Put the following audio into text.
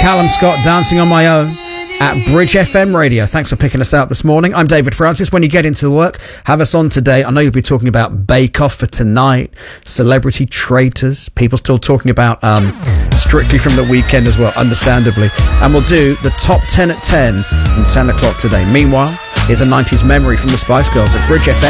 Callum Scott, Dancing on My Own at Bridge FM Radio. Thanks for picking us out this morning. I'm David Francis. When you get into the work, have us on today. I know you'll be talking about Bake Off for tonight, Celebrity Traitors, people still talking about Strictly from the Weekend as well, understandably. And we'll do the top 10 at 10 from 10 o'clock today. Meanwhile, here's a 90s memory from the Spice Girls at Bridge FM.